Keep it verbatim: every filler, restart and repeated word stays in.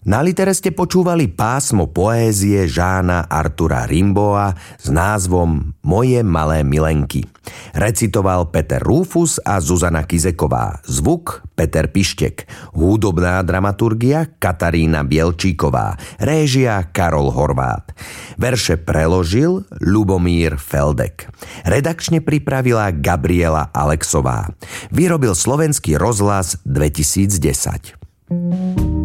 Na Litere ste počúvali pásmo poézie Jeana Artura Rimbaud'a s názvom Moje malé milenky. Recitoval Peter Rúfus a Zuzana Kizeková. Zvuk Peter Pištek. Hudobná dramaturgia Katarína Bielčíková. Réžia Karol Horvát. Verše preložil Ľubomír Feldek. Redakčne pripravila Gabriela Alexová. Vyrobil Slovenský rozhlas dvetisícdesať.